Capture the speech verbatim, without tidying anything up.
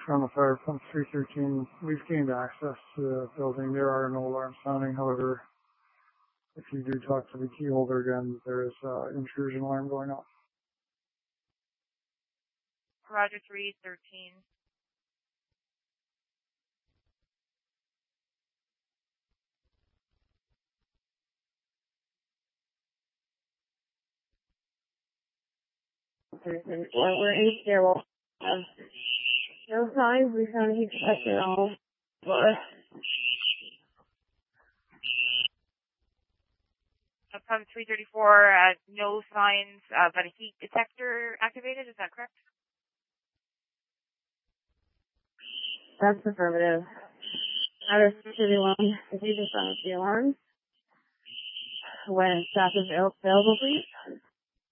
from the fire pump three thirteen. We've gained access to the building. There are no alarms sounding. However, if you do talk to the key holder again, there is an intrusion alarm going off. Roger three thirteen. We're in stairwell. Um, no signs. We found heat pressure on the floor. From three thirty-four, uh, no signs, uh, but a heat detector activated. Is that correct? That's affirmative. Outer thirty-one, if you just silence the alarm. When staff is available, please.